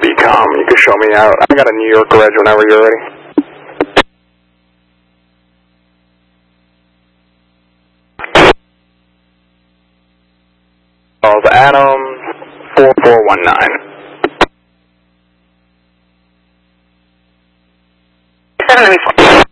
BCom. You can show me out. I got a New York reg whenever you're ready. Calls Adam 4419. 794.